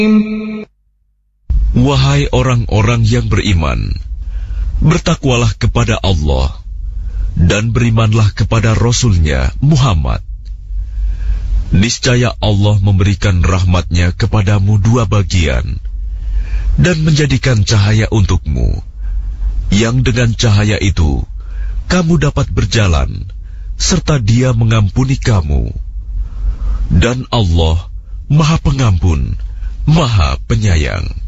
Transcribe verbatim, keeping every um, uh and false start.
Wahai orang-orang yang beriman, bertakwalah kepada Allah dan berimanlah kepada Rasul-Nya Muhammad. Niscaya Allah memberikan rahmat-Nya kepadamu dua bagian dan menjadikan cahaya untukmu, yang dengan cahaya itu kamu dapat berjalan serta Dia mengampuni kamu. Dan Allah Maha Pengampun, Maha Penyayang.